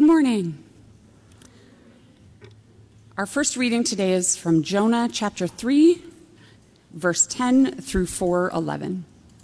morning. Our first reading today is from Jonah chapter 3, verse 10 through 4:11.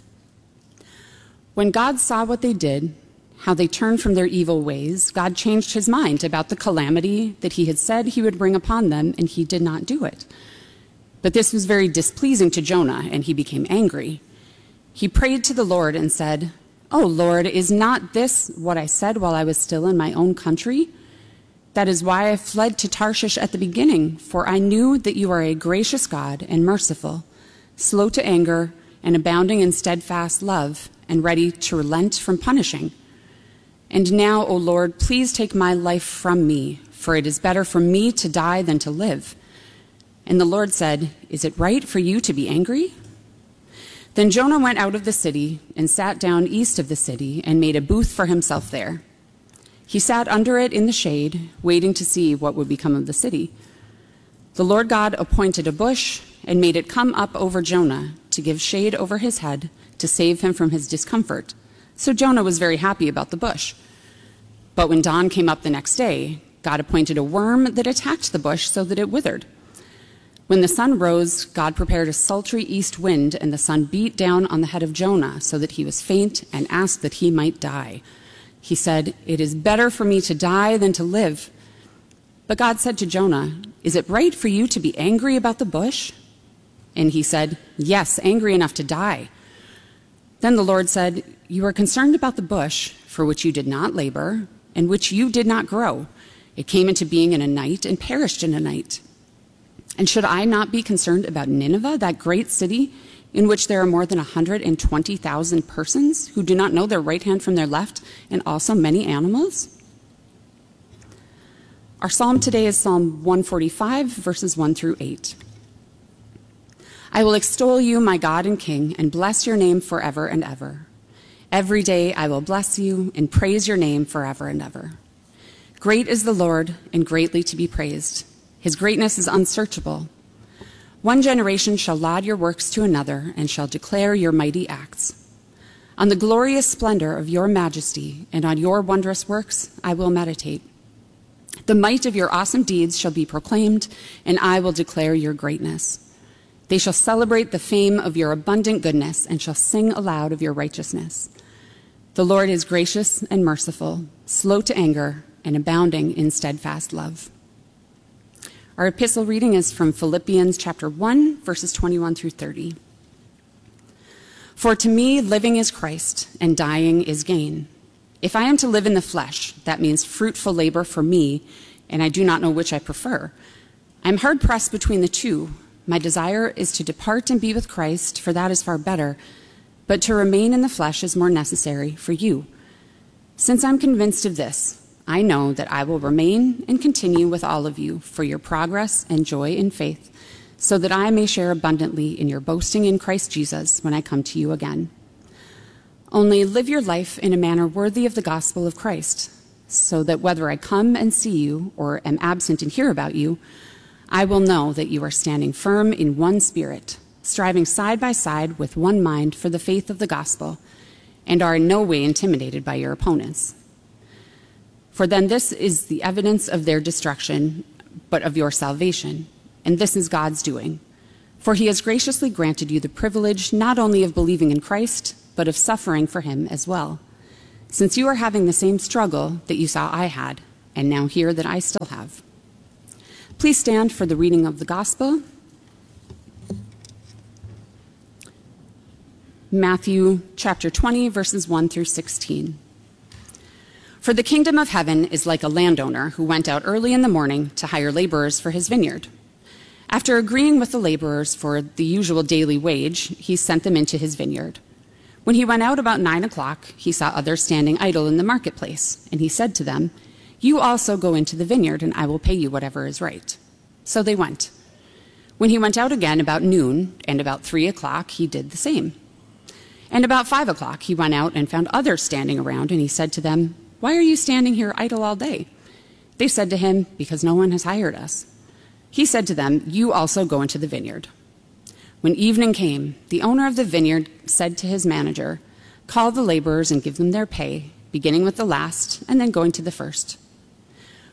When God saw what they did, how they turned from their evil ways, God changed his mind about the calamity that he had said he would bring upon them, and he did not do it. But this was very displeasing to Jonah, and he became angry. He prayed to the Lord and said, "Oh Lord, is not this what I said while I was still in my own country? That is why I fled to Tarshish at the beginning, for I knew that you are a gracious God and merciful, slow to anger and abounding in steadfast love, and ready to relent from punishing. And now, O Lord, please take my life from me, for it is better for me to die than to live." And the Lord said, "Is it right for you to be angry?" Then Jonah went out of the city and sat down east of the city and made a booth for himself there. He sat under it in the shade, waiting to see what would become of the city. The Lord God appointed a bush and made it come up over Jonah to give shade over his head to save him from his discomfort. So Jonah was very happy about the bush. But when dawn came up the next day, God appointed a worm that attacked the bush so that it withered. When the sun rose, God prepared a sultry east wind, and the sun beat down on the head of Jonah so that he was faint and asked that he might die. He said, "It is better for me to die than to live." But God said to Jonah, "Is it right for you to be angry about the bush?" And he said, "Yes, angry enough to die." Then the Lord said, "You are concerned about the bush, for which you did not labor, and which you did not grow. It came into being in a night and perished in a night. And should I not be concerned about Nineveh, that great city, in which there are more than 120,000 persons who do not know their right hand from their left, and also many animals?" Our psalm today is Psalm 145, verses 1 through 8. I will extol you, my God and King, and bless your name forever and ever. Every day I will bless you and praise your name forever and ever. Great is the Lord, and greatly to be praised. His greatness is unsearchable. One generation shall laud your works to another and shall declare your mighty acts. On the glorious splendor of your majesty and on your wondrous works I will meditate. The might of your awesome deeds shall be proclaimed, and I will declare your greatness. They shall celebrate the fame of your abundant goodness and shall sing aloud of your righteousness. The Lord is gracious and merciful, slow to anger, and abounding in steadfast love. Our epistle reading is from Philippians chapter 1, verses 21 through 30. For to me, living is Christ, and dying is gain. If I am to live in the flesh, that means fruitful labor for me, and I do not know which I prefer. I am hard pressed between the two. My desire is to depart and be with Christ, for that is far better, but to remain in the flesh is more necessary for you. Since I'm convinced of this, I know that I will remain and continue with all of you for your progress and joy in faith, so that I may share abundantly in your boasting in Christ Jesus when I come to you again. Only live your life in a manner worthy of the gospel of Christ, so that whether I come and see you or am absent and hear about you, I will know that you are standing firm in one spirit, striving side by side with one mind for the faith of the gospel, and are in no way intimidated by your opponents. For then this is the evidence of their destruction, but of your salvation, and this is God's doing. For he has graciously granted you the privilege not only of believing in Christ, but of suffering for him as well, since you are having the same struggle that you saw I had, and now hear that I still have. Please stand for the reading of the gospel. Matthew chapter 20, verses 1 through 16. For the kingdom of heaven is like a landowner who went out early in the morning to hire laborers for his vineyard. After agreeing with the laborers for the usual daily wage, he sent them into his vineyard. When he went out about 9 o'clock, he saw others standing idle in the marketplace, and he said to them, "You also go into the vineyard, and I will pay you whatever is right." So they went. When he went out again about noon, and about 3 o'clock, he did the same. And about 5 o'clock, he went out and found others standing around, and he said to them, "Why are you standing here idle all day?" They said to him, "Because no one has hired us." He said to them, "You also go into the vineyard." When evening came, the owner of the vineyard said to his manager, "Call the laborers and give them their pay, beginning with the last and then going to the first."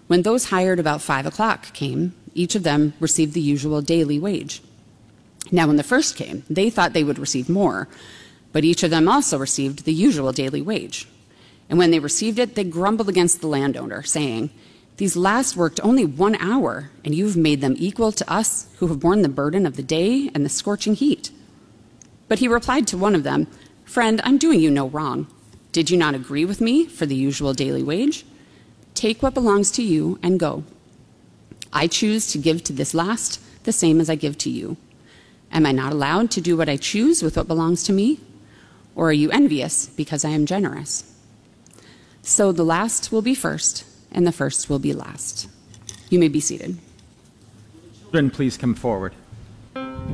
When those hired about 5 o'clock came, each of them received the usual daily wage. Now, when the first came, they thought they would receive more, but each of them also received the usual daily wage. And when they received it, they grumbled against the landowner, saying, 'These last worked only 1 hour, and you've made them equal to us who have borne the burden of the day and the scorching heat.' But he replied to one of them, 'Friend, I'm doing you no wrong. Did you not agree with me for the usual daily wage? Take what belongs to you and go. I choose to give to this last the same as I give to you. Am I not allowed to do what I choose with what belongs to me? Or are you envious because I am generous?' So the last will be first, and the first will be last." You may be seated. Children, please come forward.